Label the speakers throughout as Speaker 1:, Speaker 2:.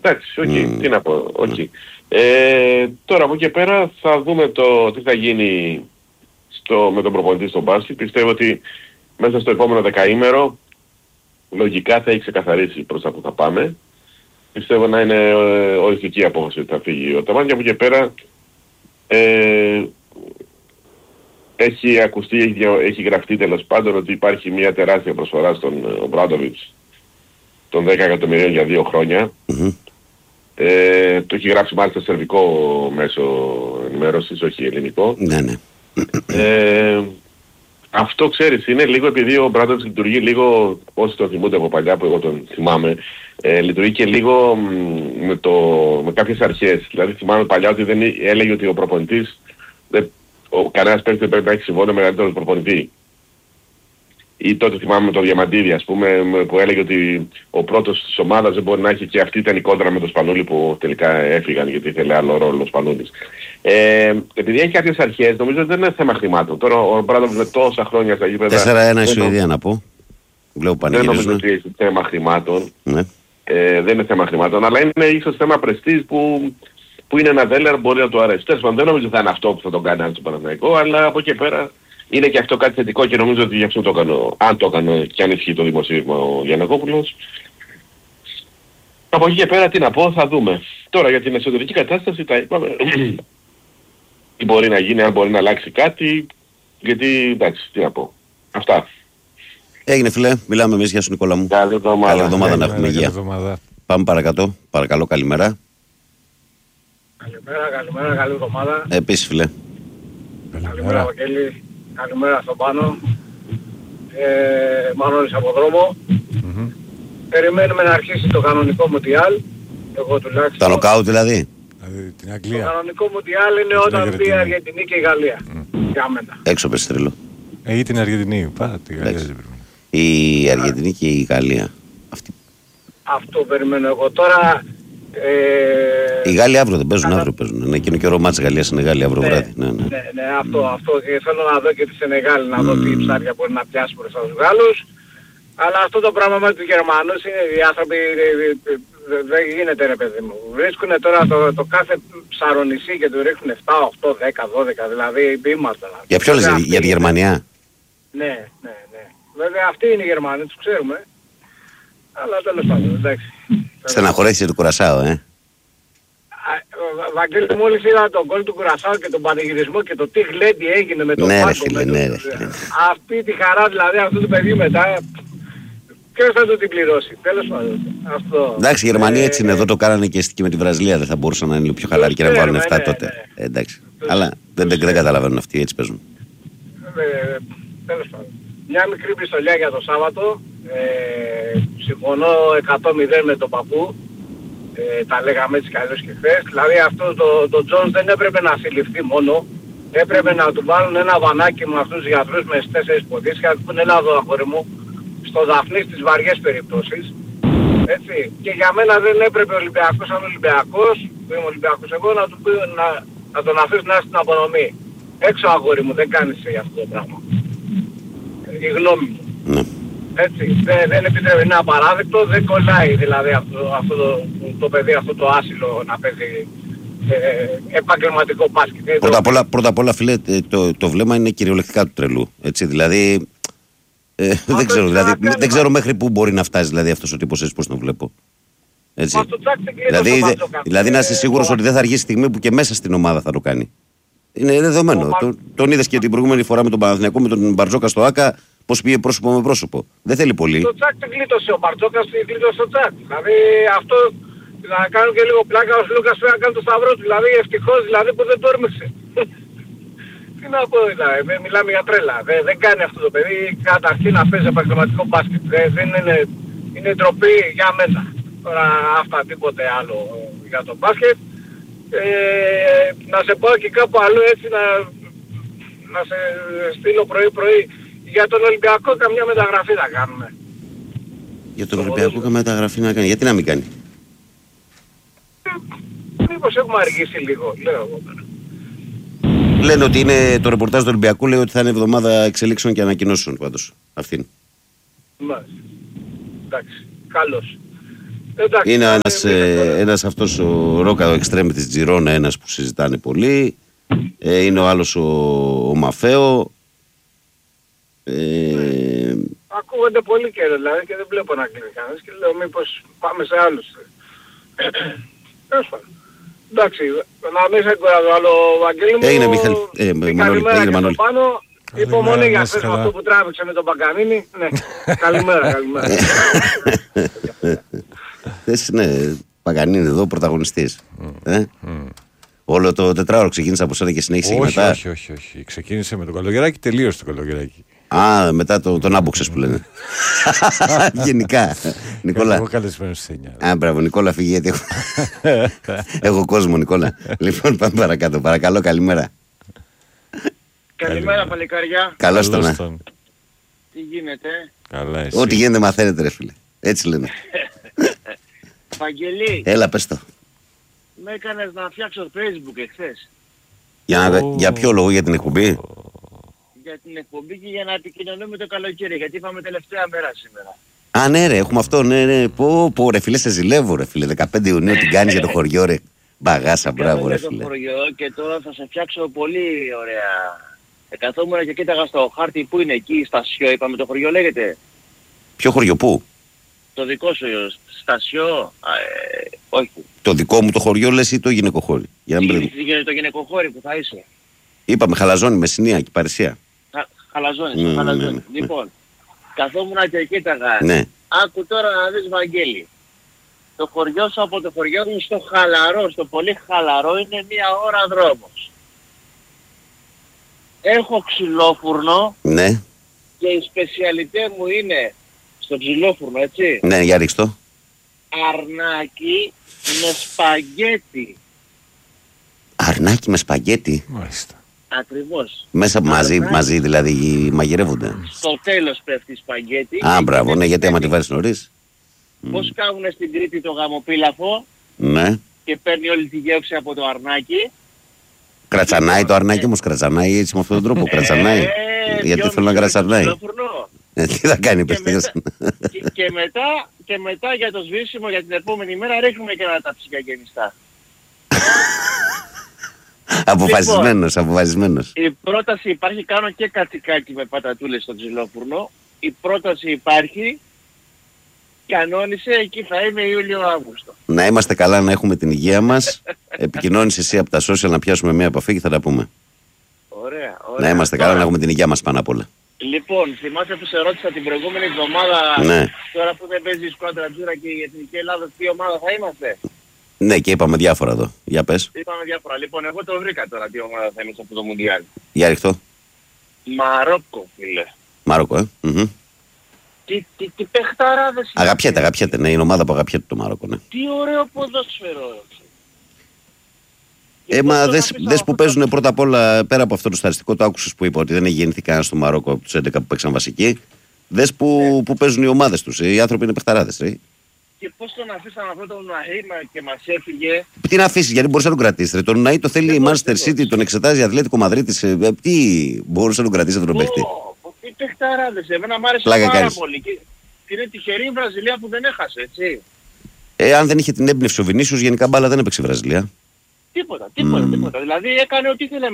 Speaker 1: Εντάξει, τι να πω, τώρα από εκεί πέρα θα δούμε τι θα γίνει με τον προπονητή στο μπάσκετ. Πιστεύω ότι μέσα στο επόμενο δεκαήμερο λογικά θα έχει ξεκαθαρίσει προς τα που θα πάμε. Πιστεύω να είναι οριστική απόφαση ότι θα φύγει ο Ταμάν, και από εκεί πέρα έχει ακουστεί, έχει γραφτεί τέλος πάντων ότι υπάρχει μια τεράστια προσφορά στον Ομπράντοβιτς των 10 εκατομμυρίων για 2 χρόνια. Το έχει γράψει μάλιστα σερβικό μέσο ενημέρωσης, όχι ελληνικό.
Speaker 2: Ναι.
Speaker 1: Αυτό ξέρεις, είναι λίγο επειδή ο Ομπράντοβιτς λειτουργεί λίγο, όσοι τον θυμούνται από παλιά που εγώ τον θυμάμαι, λειτουργεί και λίγο με κάποιες αρχές. Δηλαδή θυμάμαι παλιά ότι δεν έλεγε ότι ο προπονητής, κανένας παίκτης δεν πρέπει να έχει συμβόλαιο μεγαλύτερο προπονητή. Ή τότε θυμάμαι με τον Διαμαντίδη, ας πούμε, που έλεγε ότι ο πρώτος της ομάδας δεν μπορεί να έχει, και αυτή ήταν η κόντρα με τον Σπανούλη που τελικά έφυγαν γιατί ήθελε άλλο ρόλο ο Σπανούλης. Επειδή έχει κάποιες αρχές, νομίζω ότι δεν είναι θέμα χρημάτων. Τώρα ο Μπράντοβιτς με τόσα χρόνια στα γήπεδα...
Speaker 2: 4-1 η Σουηδία να πω.
Speaker 1: Δεν νομίζω ότι είναι θέμα χρημάτων. Ναι. Δεν είναι θέμα χρημάτων, αλλά είναι ίσως θέμα πρεστίζ που είναι ένα δέλεαρ, μπορεί να του αρέσει. Τέλος πάντων, δεν νομίζω ότι θα είναι αυτό που θα τον κάνει στο Παναθηναϊκό, αλλά από εκεί πέρα είναι και αυτό κάτι θετικό και νομίζω ότι γι' αυτό το κάνω. Αν το έκανε και αν ισχύει το δημοσίευμα ο Γιαννακόπουλος. Από εκεί και πέρα τι να πω, θα δούμε. Τώρα για την εσωτερική κατάσταση τα είπαμε. Τι μπορεί να γίνει, αν μπορεί να αλλάξει κάτι. Γιατί εντάξει, τι να πω. Αυτά.
Speaker 2: Έγινε φίλε, μιλάμε εμείς, γεια σου Νικόλα μου.
Speaker 1: Καλή
Speaker 2: εβδομάδα να έχουμε υγεία. Πάμε παρακάτω, παρακαλώ, καλημέρα.
Speaker 3: Καλημέρα, καλή εβδομάδα.
Speaker 2: Επίσης φίλε.
Speaker 3: Καλημέρα Βαγγέλη, καλημέρα στον Πάνο. Μανώλης από δρόμο. Περιμένουμε να αρχίσει το κανονικό Μουντιάλ. Εγώ τουλάχιστον.
Speaker 2: Τα νοκάουτ δηλαδή.
Speaker 4: Την Αγγλία.
Speaker 3: Το κανονικό Μουντιάλ είναι όταν μπει η Αργεντινή και η Γαλλία. Για μένα.
Speaker 2: Έξω πες τρελό.
Speaker 4: Ή την Αργεντινή. Πάρα τη Γαλλία.
Speaker 2: Η Αργεντινή και η Γαλλία.
Speaker 3: Αυτό περιμένω εγώ τώρα.
Speaker 2: Οι Γάλλοι αύριο δεν παίζουν, αύριο παίζουν. Ναι, εκείνο καιρό μάτς Γαλλίας είναι Γάλλοι αύριο βράδυ.
Speaker 3: Ναι, αυτό. Και θέλω να δω και τη Σενεγάλη, να δω τι ψάρια μπορεί να πιάσει μπροστά στους Γάλλους. Αλλά αυτό το πράγμα με τους Γερμανούς είναι οι άνθρωποι, δεν γίνεται ρε παιδί μου. Βρίσκουν τώρα το κάθε ψαρονισί και του ρίχνουν 7, 8, 10, 12, δηλαδή είμαστε.
Speaker 2: Για ποιο λες, για τη Γερμανία?
Speaker 3: Ναι. Βέβαια αυτοί είναι οι Γερμανοί, τους ξέρουμε. Αλλά τέλος πάντων, εντάξει.
Speaker 2: Στεναχωρέθησε το Κουρασάο,
Speaker 3: Βαγγέλη, μόλις είδα τον γκολ του Κουρασάου και τον πανηγυρισμό και το τι γλέντι έγινε με τον Πάγκο. Αυτή τη χαρά δηλαδή αυτού του παιδιού μετά, ποιος θα του την πληρώσει. Τέλος πάντων.
Speaker 2: Εντάξει, η Γερμανία έτσι είναι, εδώ το κάνανε και με τη Βραζιλία, δεν θα μπορούσαν να είναι πιο χαλάροι και να βάλουν 7 τότε. Εντάξει. Αλλά δεν καταλαβαίνουν αυτοί, έτσι παίζουν.
Speaker 3: Τέλος πάντων. Μια μικρή πιστολιά για το Σάββατο. Συμφωνώ 100-0 με τον παππού. Τα λέγαμε έτσι κι αλλιώς και χθες. Δηλαδή αυτό το Τζόνς δεν έπρεπε να συλληφθεί μόνο. Έπρεπε να του βάλουν ένα βανάκι με αυτούς τους γιατρούς με 4 ποδίες και να του πούνε έλα εδώ αγόρι μου, στο Δαφνί στις βαριές περιπτώσεις. Έτσι. Και για μένα δεν έπρεπε ο Ολυμπιακός σαν Ολυμπιακός, που είμαι Ολυμπιακός εγώ, να τον αφήσει να έρθει στην απονομή. Έξω αγόρι μου, δεν κάνεις για αυτό το πράγμα. Η γνώμη μου. Έτσι, δεν επιτρέπει, είναι απαράδεκτο, δεν κολλάει δηλαδή αυτό το παιδί, αυτό το άσυλο να παίζει επαγγελματικό μπάσκετ.
Speaker 2: Πρώτα απ' όλα φίλε, το βλέμμα είναι κυριολεκτικά του τρελού. Έτσι, δηλαδή, δεν ξέρω μέχρι πού μπορεί να φτάσει δηλαδή, αυτός ο τύπος, έτσι πώς τον βλέπω. Έτσι. Δηλαδή να είσαι σίγουρος ότι δεν θα αργήσει στιγμή που και μέσα στην ομάδα θα το κάνει. Είναι δεδομένο. Τον είδες και την προηγούμενη φορά με τον Παναθηναϊκό, με τον Μπαρτζόκα στο ΆΚΑ, πώς πήγε πρόσωπο με πρόσωπο. Δεν θέλει πολύ.
Speaker 3: Το Τσάκ την κλείτωσε, ο Μπαρτζόκας την κλείτωσε το Τσάκ. Δηλαδή αυτό, να κάνουν και λίγο πλάκα, ο Λούκας πρέπει να κάνει το σταυρό του. Δηλαδή ευτυχώς δηλαδή που δεν το όρμηξε. Τι να πω δηλαδή, μιλάμε για τρέλα. Δεν κάνει αυτό το παιδί, καταρχήν να παίζει επαγγελματικό μπάσκετ. Είναι ντροπή για μένα. Τώρα αυτά τίποτε άλλο για το μπάσκετ. Να σε πάω και κάπου αλλού έτσι να σε στείλω πρωί-πρωί. Για τον Ολυμπιακό καμιά μεταγραφή να κάνουμε.
Speaker 2: Για τον Ολυμπιακό καμιά μεταγραφή να κάνει. Γιατί να μην κάνει?
Speaker 3: Μήπως έχουμε αργήσει λίγο, λέω εγώ.
Speaker 2: Λένε ότι είναι το ρεπορτάζ του Ολυμπιακού, λέει ότι θα είναι εβδομάδα εξελίξεων και ανακοινώσεων πάντως. Αυτήν.
Speaker 3: Μάλιστα. Εντάξει. Καλώς. Εντάξει,
Speaker 2: είναι ένας αυτός ο Ρόκα, ο εξτρέμι της Τζιρόνα, ένας που συζητάνε πολύ. Είναι ο άλλος ο Μαφέο.
Speaker 3: Ακούγονται πολύ καιρό δηλαδή και δεν βλέπω να κλείνει κανένας και λέω μήπως πάμε σε άλλους. Εντάξει, να μην σε κουράζω άλλο, Βαγγέλη μου.
Speaker 2: Έγινε Μιχάλη.
Speaker 3: Καλημέρα και
Speaker 2: Μανώλη.
Speaker 3: πάνω. Υπομονή για χθες με αυτό που τράβηξε με τον Παγκανίνη. Ναι, καλημέρα.
Speaker 2: Θες είναι Παγκανίνη εδώ πρωταγωνιστής. Όλο το τετράωρο ξεκίνησε από σένα και συνέχισε μετά.
Speaker 4: Όχι. Ξεκίνησε με τον Καλογεράκη, τελείωσε το Καλογεράκη.
Speaker 2: Μετά τον άμπουξες που λένε. Γενικά. Νικόλα.
Speaker 4: Εγώ καλεσμένος στις 9.
Speaker 2: Μπράβο, Νικόλα, φύγει γιατί έχω κόσμο, Νικόλα. Λοιπόν, πάμε παρακάτω. Παρακαλώ, καλημέρα.
Speaker 3: Καλημέρα παλικάρια.
Speaker 2: Καλώς τον.
Speaker 3: Τι γίνεται?
Speaker 4: Καλά, εσύ.
Speaker 2: Ό,τι γίνεται μαθαίνετε ρε φίλε. Έτσι λένε.
Speaker 3: Βαγγελή,
Speaker 2: Έλα πες το.
Speaker 3: με έκανες να φτιάξω Facebook εχθές.
Speaker 2: Για ποιο λόγο, για την εκπομπή?
Speaker 3: Για την εκπομπή και για να επικοινωνούμε το καλοκαίρι, γιατί είπαμε τελευταία μέρα σήμερα.
Speaker 2: Α, ναι ρε, έχουμε αυτό, ναι. Πω ρε φίλε, σε ζηλεύω ρε φίλε. 15 Ιουνίου την κάνεις για το χωριό ρε. Μπαγάσα, μπράβο ρε φίλε.
Speaker 3: Το χωριό και τώρα θα σε φτιάξω πολύ ωραία. Καθόμουν και κοίταγα στο χάρτη που είναι εκεί, Στασιό, είπαμε το χωριό λέγεται.
Speaker 2: Ποιο χωριό, πού?
Speaker 3: Το δικό σου, Στασιό, όχι.
Speaker 2: Το δικό μου το χωριό λες ή το γυναικοχώρι? Για να μην...
Speaker 3: Το γυναικοχώρι που θα είσαι.
Speaker 2: Είπαμε Χαλαζόνη, Μεσσηνία και Παρισία.
Speaker 3: Χαλαζόνη.
Speaker 2: Ναι.
Speaker 3: Λοιπόν, καθόμουν και κοίταγα.
Speaker 2: Ναι.
Speaker 3: Άκου τώρα να δεις Βαγγέλη. Το χωριό σου από το χωριό μου στο χαλαρό, στο πολύ χαλαρό είναι 1 ώρα δρόμος. Έχω ξυλόφουρνο.
Speaker 2: Ναι.
Speaker 3: Και η σπεσιαλιτέ μου είναι στο ξυλόφουρνο, έτσι.
Speaker 2: Ναι, για ρίξτο.
Speaker 3: Αρνάκι με σπαγγέτι.
Speaker 2: Αρνάκι με σπαγγέτι.
Speaker 4: Μάλιστα.
Speaker 3: Ακριβώς.
Speaker 2: Μέσα μαζί δηλαδή μαγειρεύονται.
Speaker 3: Στο τέλος πέφτει η σπαγγέτι.
Speaker 2: Α, μπράβο, ναι, γιατί άμα τη βάζεις νωρίς.
Speaker 3: Πώς κάνουνε στην Κρήτη το γαμοπίλαφο.
Speaker 2: Ναι.
Speaker 3: Και παίρνει όλη τη γεύση από το αρνάκι.
Speaker 2: Κρατσανάει το αρνάκι όμως, κρατσανάει έτσι με αυτόν τον τρόπο, κρατσανάει. Γιατί θέλω να κρατσανάει. Τι θα κάνει, παιδιά.
Speaker 3: Και μετά για το σβήσιμο για την επόμενη μέρα ρίχνουμε και ένα ταψικά γεμιστά.
Speaker 2: Αποφασισμένος.
Speaker 3: Η πρόταση υπάρχει, κάνω και κατσικάκι με πατατούλες στο ξυλόφουρνο. Η πρόταση υπάρχει, κανόνισε, εκεί θα είμαι Ιούλιο-Αύγουστο.
Speaker 2: Να είμαστε καλά, να έχουμε την υγεία μας. Επικοινώνεις εσύ από τα social να πιάσουμε μια επαφή και θα τα πούμε.
Speaker 3: Ωραία.
Speaker 2: Να είμαστε καλά, να έχουμε την υγεία μας πάνω απ' όλα.
Speaker 3: Λοιπόν, θυμάσαι που σε ρώτησα την προηγούμενη εβδομάδα,
Speaker 2: ναι.
Speaker 3: Τώρα που δεν παίζει η Σκουάντρα Τζούρα και η Εθνική Ελλάδα, τι ομάδα θα είμαστε?
Speaker 2: Ναι, και είπαμε διάφορα εδώ. Για πες.
Speaker 3: Είπαμε διάφορα. Λοιπόν, εγώ το βρήκα τώρα τι ομάδα θα είμαι σε αυτό το Μουντιάλ.
Speaker 2: Για ρίχτω.
Speaker 3: Μαρόκο, φίλε.
Speaker 2: Μαρόκο,
Speaker 3: Τι παιχταράδες.
Speaker 2: Αγαπιέται, ναι, είναι ομάδα που αγαπιέται το Μαρόκο, ναι.
Speaker 3: Τι ωραίο ποδόσφαιρο.
Speaker 2: Μα δες που παίζουν πρώτα απ' όλα, πέρα από αυτό το στατιστικό, το άκουσες που είπα ότι δεν έχει γεννηθεί κανένας στο Μαρόκο από τους 11 που παίξαν βασικοί. Δες που παίζουν οι ομάδες τους. Οι άνθρωποι είναι παιχταράδες.
Speaker 3: Και πώς τον αφήσαν αυτό τον Ναΐμα και μας έφυγε.
Speaker 2: Τι να αφήσεις, γιατί μπορείς να τον κρατήσεις. Τον Ναΐ το θέλει η Manchester City, τον εξετάζει η Ατλέτικο Μαδρίτης. Τι μπορείς να τον κρατήσεις τον παίχτη.
Speaker 3: Τι παιχταράδες, εμένα μ' άρεσε πάρα πολύ. Και είναι τυχερή η Βραζιλία που δεν έχασε, έτσι.
Speaker 2: Αν δεν είχε την έμπνευση ο Βινίσιος, γενικά μπάλα δεν έπαιξε η Βραζιλία.
Speaker 3: Τίποτα. Δηλαδή έκανε ό,τι ήθελε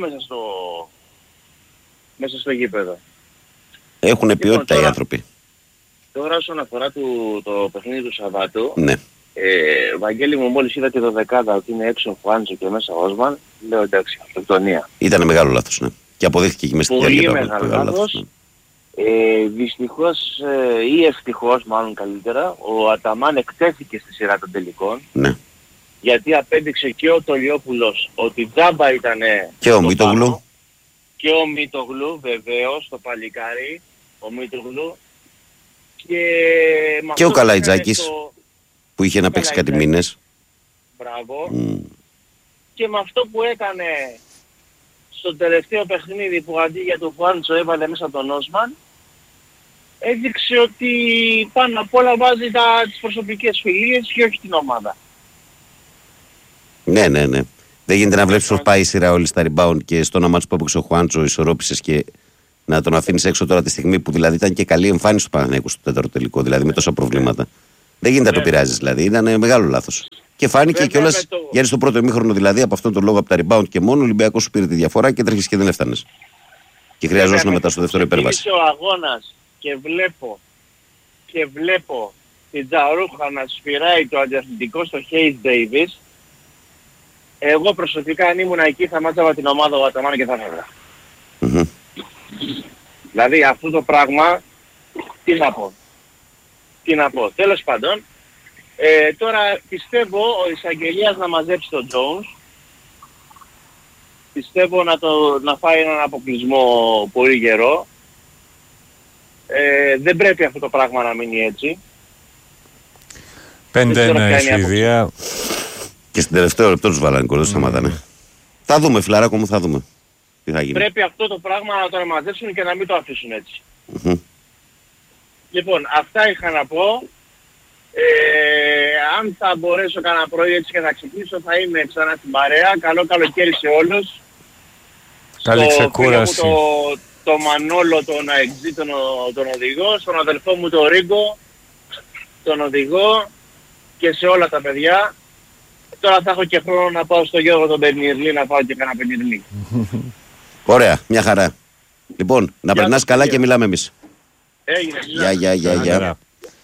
Speaker 3: μέσα στο γήπεδο.
Speaker 2: Έχουν ποιότητα οι άνθρωποι.
Speaker 3: Τώρα όσον αφορά το παιχνίδι του Σαββάτου,
Speaker 2: ναι.
Speaker 3: Βαγγέλη μου, μόλις είδα και το δεκάδα ότι είναι έξω ο Φουάντσο και μέσα ο Όσμαν, λέω εντάξει, αυτοκτονία.
Speaker 2: Ήταν μεγάλο λάθος, ναι. Και αποδείχθηκε και μέσα στη διάρκεια.
Speaker 3: Πολύ μεγάλο λάθος. Ναι. Δυστυχώς ή ευτυχώς μάλλον καλύτερα, ο Αταμάν εκτέθηκε στη σειρά των τελικών.
Speaker 2: Ναι.
Speaker 3: Γιατί απέδειξε και ο Τολιόπουλος ότι τζάμπα ήταν
Speaker 2: και ο Μήτογλου.
Speaker 3: Και ο Μήτογλου βεβαίως, το παλικάρι, ο Μήτογλου.
Speaker 2: Και ο Καλαϊτζάκης που είχε να παίξει κάτι μήνες.
Speaker 3: Μπράβο. Και με αυτό που έκανε στο τελευταίο παιχνίδι που αντί για τον Φουάντσο έβαλε μέσα τον Όσμαν, έδειξε ότι πάνω απ' όλα βάζει τις προσωπικές φιλίες και όχι την ομάδα.
Speaker 2: Ναι. Δεν γίνεται να βλέπεις πως πάει η σειρά όλη στα rebound και στο ένα μάτσο που έπαιξε ο Χουάντσο ισορρόπησες και να τον αφήνεις έξω τώρα τη στιγμή που δηλαδή ήταν και καλή εμφάνιση του Παναθηναϊκού στο τέταρτο τελικό, δηλαδή με τόσα προβλήματα. Δεν γίνεται να το πειράζει δηλαδή. Ήταν μεγάλο λάθος. Και φάνηκε κιόλας γιατί στο πρώτο ημίχρονο δηλαδή από αυτόν τον λόγο από τα rebound και μόνο ο Ολυμπιακός σου πήρε τη διαφορά και τρέχεις και δεν έφτανες. Και χρειαζόταν μετά στο δεύτερο υπέρβαση.
Speaker 3: ο αγώνας και βλέπω την Τζαρούχα να σφυράει το αντιαθλητικό στο Hayes Davis. Εγώ προσωπικά αν ήμουν εκεί θα μάτζαβα την ομάδα ο Αταμάν και θα έφευγα. Δηλαδή αυτό το πράγμα, τι να πω. Τέλος πάντων, τώρα πιστεύω ο εισαγγελίας να μαζέψει τον Jones. Πιστεύω να φάει έναν αποκλεισμό πολύ γερό. Δεν πρέπει αυτό το πράγμα να μείνει έτσι.
Speaker 4: 5-1 η Σουηδία.
Speaker 2: Και στην τελευταίο λεπτό τους βάλανε κόλλο, σταματάνε. Θα δούμε, φιλαράκο μου, θα δούμε. Τι θα γίνει.
Speaker 3: Πρέπει αυτό το πράγμα να το μαζέψουν και να μην το αφήσουν έτσι. Λοιπόν, αυτά είχα να πω. Αν θα μπορέσω κανένα πρωί έτσι και να ξεκινήσω θα είμαι ξανά στην παρέα. Καλό καλοκαίρι σε όλους.
Speaker 4: Καλή ξεκούραση.
Speaker 3: Το Μανόλο, τον Αεξή, τον οδηγό, στον αδελφό μου τον Ρίγκο, τον οδηγό και σε όλα τα παιδιά. Τώρα θα έχω και χρόνο να πάω στο Γιώργο τον Πενιρλή να πάω και κανένα Πενιρλή.
Speaker 2: Ωραία, μια χαρά. Λοιπόν, να περνάς καλά και μιλάμε εμείς.
Speaker 3: Έγινε.
Speaker 2: Γεια.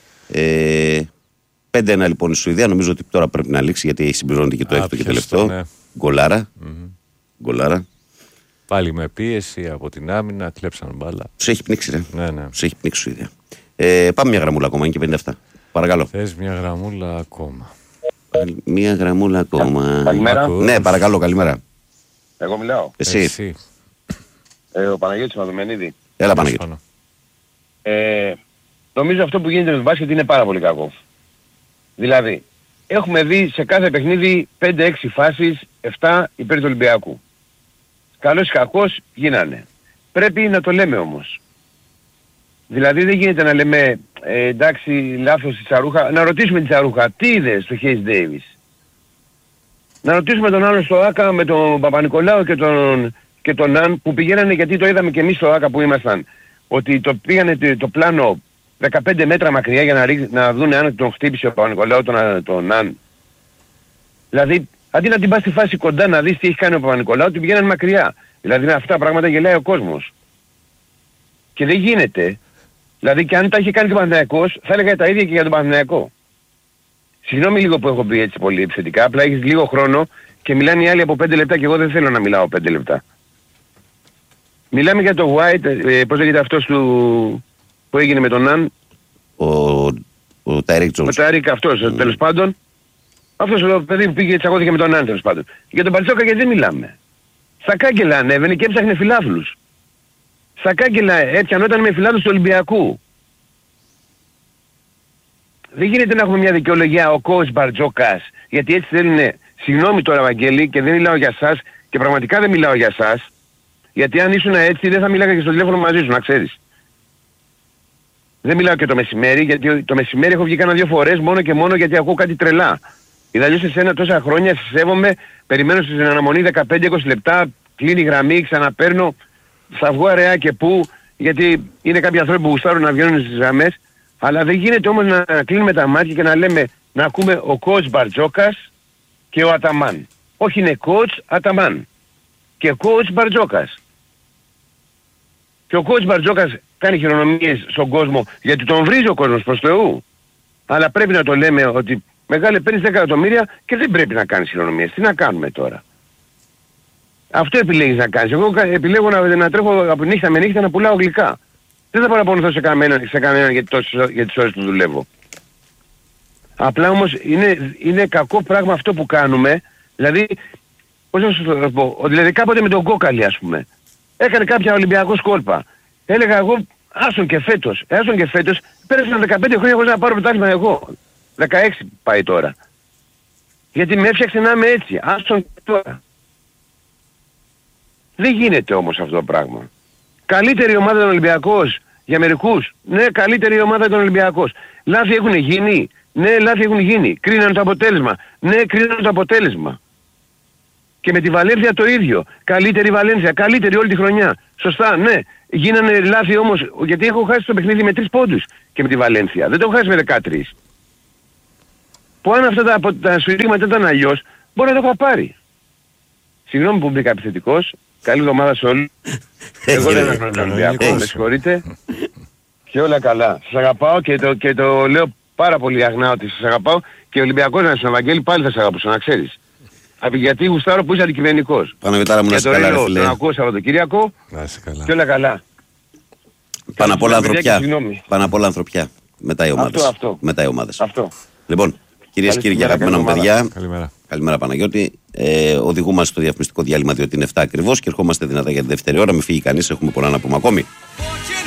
Speaker 2: 5-1 λοιπόν η Σουηδία. Νομίζω ότι τώρα πρέπει να λήξει γιατί έχει συμπληρώνει και το έκτο και τελευταίο.
Speaker 4: Ναι.
Speaker 2: Γκολάρα.
Speaker 4: Πάλι με πίεση από την άμυνα, κλέψαν μπάλα.
Speaker 2: Τους έχει πνίξει, ρε.
Speaker 4: Ναι.
Speaker 2: Τους έχει πνίξει η Σουηδία. Πάμε μια γραμμούλα ακόμα, είναι και 57. Παρακαλώ.
Speaker 4: Θες μια γραμμούλα ακόμα.
Speaker 2: Μια γραμμούλα ακόμα.
Speaker 5: Καλημέρα.
Speaker 2: Ναι, παρακαλώ, καλημέρα.
Speaker 5: Εγώ μιλάω.
Speaker 2: Εσύ.
Speaker 5: Ο Παναγιώτης Μαδουμενίδη.
Speaker 2: Έλα, Παναγιώτη.
Speaker 5: Νομίζω αυτό που γίνεται με το μπάσκετ είναι πάρα πολύ κακό. Δηλαδή, έχουμε δει σε κάθε παιχνίδι 5-6 φάσεις, 7 υπέρ του Ολυμπιακού. Καλός ή κακός γίνανε. Πρέπει να το λέμε όμως. Δηλαδή δεν γίνεται να λέμε εντάξει λάθος η Τσαρούχα. Να ρωτήσουμε την Τσαρούχα τι είδε στο Hayes Davis. Να ρωτήσουμε τον άλλον στο ΆΚΑ με τον Παπα-Νικολάου και τον Ναν που πηγαίνανε, γιατί το είδαμε και εμείς στο ΆΚΑ που ήμασταν, ότι το πήγανε το πλάνο 15 μέτρα μακριά για να δουν αν τον χτύπησε ο Παπα-Νικολάου τον Ναν. Δηλαδή αντί να την πας στη φάση κοντά να δεις τι έχει κάνει ο Παπα-Νικολάου, την πηγαίνανε μακριά. Δηλαδή με αυτά τα πράγματα γελάει ο κόσμος. Και δεν γίνεται. Δηλαδή και αν τα είχε κάνει ο Παναθηναϊκός, θα έλεγα τα ίδια και για τον Παναθηναϊκό. Συγγνώμη λίγο που έχω πει έτσι πολύ επιθετικά, απλά έχεις λίγο χρόνο και μιλάνε οι άλλοι από 5 λεπτά και εγώ δεν θέλω να μιλάω 5 λεπτά. Μιλάμε για το White, πώς λέγεται αυτός που έγινε με τον Ναν.
Speaker 2: Ο Τάιρικ Τζόνς.
Speaker 5: Ο Τάιρικ αυτός, τέλος πάντων. Αυτός το παιδί που πήγε τσακώθηκε με τον Ναν τέλος πάντων. Για τον Μπαρτζόκα γιατί δεν μιλάμε. Στα κάγκελα ανέβαινε και έψαχνε φιλάθλους. Στα κάγκελα έπιανόταν με φιλάθλους του Ολυμπιακού. Δεν γίνεται να έχουμε μια δικαιολογία ο coach Μπαρτζόκας, γιατί έτσι θέλουν, συγγνώμη τώρα Βαγγέλη και δεν μιλάω για σας και πραγματικά δεν μιλάω για σας, γιατί αν ήσουν έτσι δεν θα μιλάγα και στο τηλέφωνο μαζί σου, να ξέρεις. Δεν μιλάω και το μεσημέρι, γιατί το μεσημέρι έχω βγει κάνα 2 φορές μόνο και μόνο γιατί ακούω κάτι τρελά. Είδα αλλιώς εσένα τόσα χρόνια, σε σέβομαι, περιμένω στην αναμονή 15-20 λεπτά, κλείνει η γραμμή, ξαναπαίρνω, θα βγω αραιά και πού, γιατί είναι κάποιοι άνθρωποι που γουστάρουν να βγαίνουν στις γραμμές, αλλά δεν γίνεται όμως να κλείνουμε τα μάτια και να λέμε, να ακούμε ο coach Μπαρτζόκας και ο Αταμάν. Όχι, είναι coach Αταμάν και coach Μπαρτζόκας. Και ο coach Μπαρτζόκας κάνει χειρονομίες στον κόσμο, γιατί τον βρίζει ο κόσμος προς Θεού. Αλλά πρέπει να το λέμε ότι μεγάλε παίρνεις 10 εκατομμύρια και δεν πρέπει να κάνεις χειρονομίες. Τι να κάνουμε τώρα. Αυτό επιλέγεις να κάνεις. Εγώ επιλέγω να τρέχω από νύχτα με νύχτα να πουλάω γλυκά. Δεν θα παραπονηθώ σε κανέναν για τις ώρες που δουλεύω. Απλά όμως είναι κακό πράγμα αυτό που κάνουμε. Δηλαδή, πώς να σου το πω, δηλαδή κάποτε με τον Κόκαλη ας πούμε. Έκανε κάποια Ολυμπιακός κόλπα. Έλεγα εγώ, άστον και φέτος, πέρασαν 15 χρόνια χωρίς να πάρω πρωτάθλημα εγώ. 16 πάει τώρα. Γιατί με έφτιαξε να είμαι έτσι, άστον και τώρα. Δεν γίνεται όμως αυτό το πράγμα. Καλύτερη ομάδα των Ολυμπιακός για μερικούς. Ναι, καλύτερη ομάδα των Ολυμπιακός. Λάθη έχουν γίνει. Ναι, λάθη έχουν γίνει. Κρίναν το αποτέλεσμα. Ναι, κρίναν το αποτέλεσμα. Και με τη Βαλένθια το ίδιο. Καλύτερη Βαλένθια. Καλύτερη όλη τη χρονιά. Σωστά, ναι. Γίνανε λάθη όμως. Γιατί έχω χάσει το παιχνίδι με 3 πόντους και με τη Βαλένθια. Δεν το έχω χάσει με 13. που αν αυτά τα σφυρίγματα ήταν αλλιώς, μπορεί να το είχα πάρει. Συγγνώμη που μπήκα επιθετικός. Καλή εβδομάδα σε όλους. Εγώ δεν είμαι Ολυμπιακό, με συγχωρείτε. Και όλα καλά. Σας αγαπάω και το λέω πάρα πολύ αγνά ότι σας αγαπάω και ο Ολυμπιακός να είσαι Βαγγέλη πάλι θα σας αγαπούσα, να ξέρεις. Γιατί γουστάρω που είσαι αντικειμενικός.
Speaker 2: Παναγιωτάρα μου να είσαι καλά, ρε φίλε.
Speaker 5: Τον ακούω Σαββατοκύριακο και όλα καλά.
Speaker 2: Πάνω απ' όλα ανθρωπιά. Μετά οι ομάδες. Μετά οι ομάδες.
Speaker 5: Αυτό.
Speaker 2: Λοιπόν, κυρίες και κύριοι και αγαπημένα μου παιδιά.
Speaker 4: Καλημέρα
Speaker 2: Παναγιώτη. Οδηγούμαστε στο διαφημιστικό διάλειμμα διότι είναι 7 ακριβώς και ερχόμαστε δυνατά για τη δεύτερη ώρα. Μην φύγει κανείς, έχουμε πολλά να πούμε ακόμη.